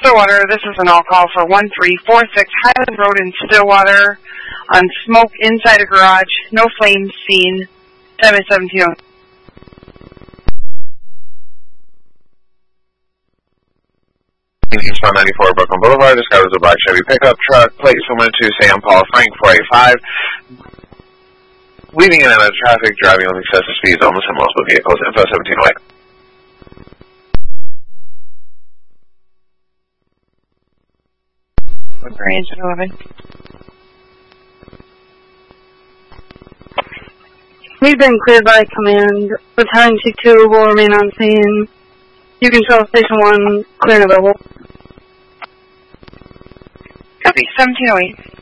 Stillwater, this is an all call for 1346 Highland Road in Stillwater on smoke inside a garage. No flames seen. Time is 17:00. Eastbound 94 Brooklyn Boulevard. This guy was a black Chevy pickup truck. Plate similar to Sam Paul Frank 485. Weaving in and out of traffic, driving with excessive speeds, almost in multiple vehicles. Info 1708. Range 11. We've been cleared by command. Battalion T2 will remain on scene. You can show Station 1 clear and available. Copy, 1708.